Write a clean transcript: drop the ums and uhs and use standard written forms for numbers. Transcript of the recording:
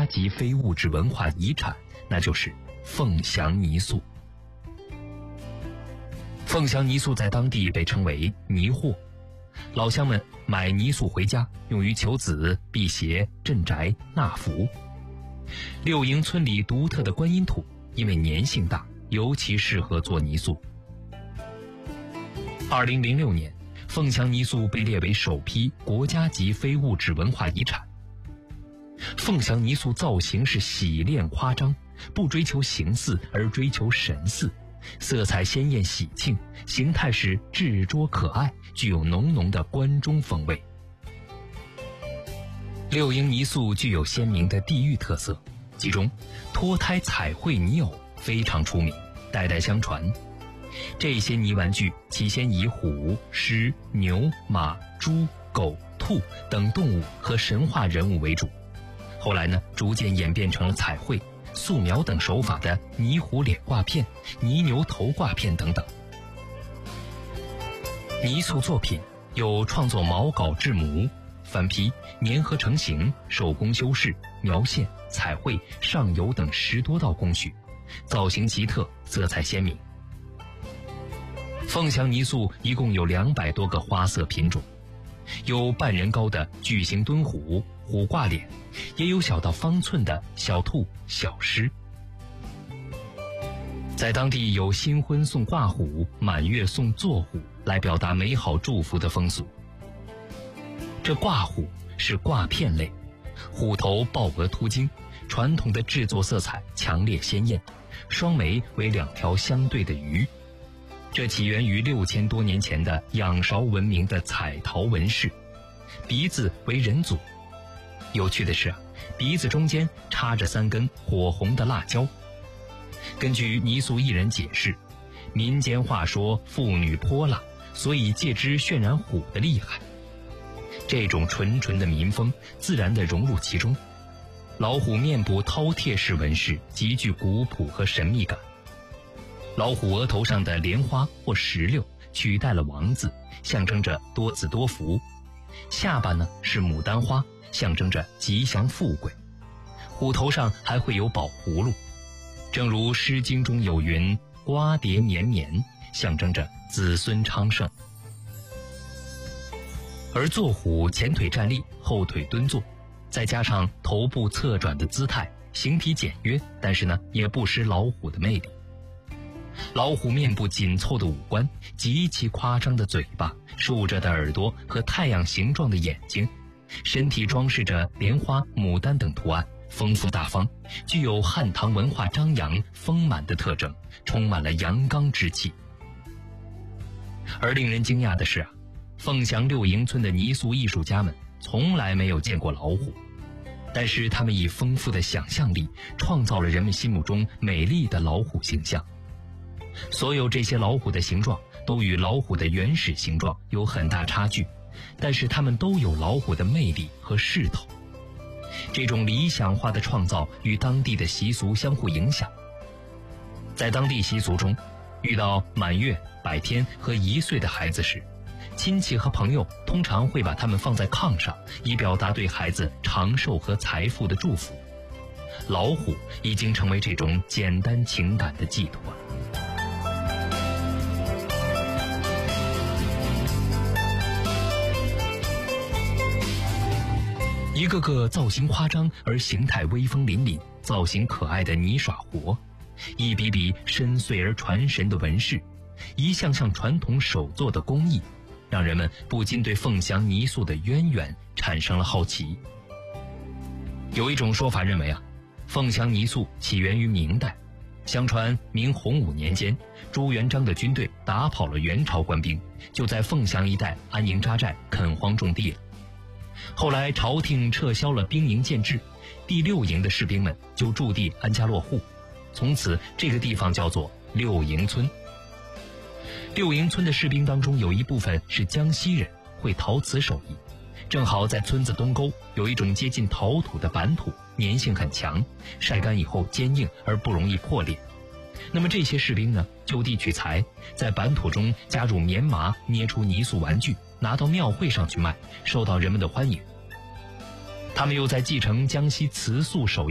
家级非物质文化遗产，那就是凤翔泥塑。凤翔泥塑在当地被称为泥货，老乡们买泥塑回家，用于求子、辟邪、镇宅、纳福。六营村里独特的观音土，因为粘性大，尤其适合做泥塑。2006年，凤翔泥塑被列为首批国家级非物质文化遗产。凤翔泥塑造型是洗练夸张，不追求形似而追求神似，色彩鲜艳喜庆，形态是稚拙可爱，具有浓浓的关中风味。六营泥塑具有鲜明的地域特色，其中脱胎彩绘泥偶非常出名，代代相传。这些泥玩具起先以虎、狮、牛、马、猪、狗、兔等动物和神话人物为主，后来呢，逐渐演变成了彩绘、素描等手法的泥虎脸挂片、泥牛头挂片等等。泥塑作品有创作毛稿制模、翻批、粘合成型、手工修饰、描线、彩绘、上油等10多道工序，造型奇特，色彩鲜明。凤翔泥塑一共有200多个花色品种，有半人高的巨型蹲虎、虎挂脸，也有小到方寸的小兔、小狮。在当地有新婚送挂虎、满月送坐虎来表达美好祝福的风俗。这挂虎是挂片类，虎头抱额凸睛，传统的制作色彩强烈鲜艳，双眉为2条相对的鱼。这起源于6000多年前的仰韶文明的彩陶纹饰，鼻子为人祖。有趣的是鼻子中间插着3根火红的辣椒。根据泥塑艺人解释，民间话说妇女泼辣，所以借之渲染虎的厉害。这种纯的民风自然地融入其中。老虎面部饕餮式纹饰极具古朴和神秘感。老虎额头上的莲花或石榴取代了王字，象征着多子多福。下巴呢是牡丹花，象征着吉祥富贵。虎头上还会有宝葫芦，正如《诗经》中有云：瓜瓞绵绵，象征着子孙昌盛。而坐虎前腿站立，后腿蹲坐，再加上头部侧转的姿态，形体简约，但是呢也不失老虎的魅力。老虎面部紧凑的五官，极其夸张的嘴巴，竖着的耳朵和太阳形状的眼睛，身体装饰着莲花、牡丹等图案，丰富大方，具有汉唐文化张扬丰满的特征，充满了阳刚之气。而令人惊讶的是凤翔六营村的泥塑艺术家们从来没有见过老虎，但是他们以丰富的想象力创造了人们心目中美丽的老虎形象。所有这些老虎的形状都与老虎的原始形状有很大差距，但是它们都有老虎的魅力和势头。这种理想化的创造与当地的习俗相互影响。在当地习俗中，遇到满月、百天和1岁的孩子时，亲戚和朋友通常会把他们放在炕上，以表达对孩子长寿和财富的祝福。老虎已经成为这种简单情感的寄托。一个个造型夸张而形态威风凛凛、造型可爱的泥耍活，一笔笔深邃而传神的纹饰，一项项传统手作的工艺，让人们不禁对凤翔泥塑的渊源产生了好奇。有一种说法认为凤翔泥塑起源于明代。相传明洪武年间，朱元璋的军队打跑了元朝官兵，就在凤翔一带安营扎寨，垦荒种地了。后来朝廷撤销了兵营建制，第6营的士兵们就驻地安家落户，从此这个地方叫做六营村。六营村的士兵当中有一部分是江西人，会陶瓷手艺，正好在村子东沟有一种接近陶土的板土，粘性很强，晒干以后坚硬而不容易破裂。那么这些士兵呢，就地取材，在板土中加入棉麻，捏出泥塑玩具，拿到庙会上去卖，受到人们的欢迎。他们又在继承江西瓷塑手艺